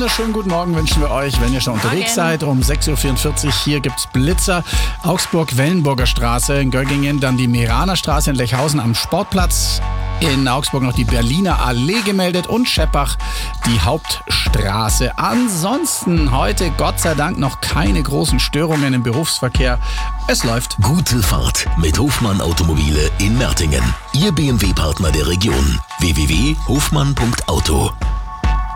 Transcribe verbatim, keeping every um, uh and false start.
Schönen guten Morgen wünschen wir euch, wenn ihr schon unterwegs Morgen. seid. Um sechs Uhr vierundvierzig hier gibt's Blitzer. Augsburg-Wellenburger Straße in Göggingen, dann die Meraner Straße in Lechhausen am Sportplatz. In Augsburg noch die Berliner Allee gemeldet und Scheppach die Hauptstraße. Ansonsten heute Gott sei Dank noch keine großen Störungen im Berufsverkehr. Es läuft. Gute Fahrt mit Hofmann Automobile in Mertingen. Ihr B M W-Partner der Region. w w w punkt hofmann punkt auto.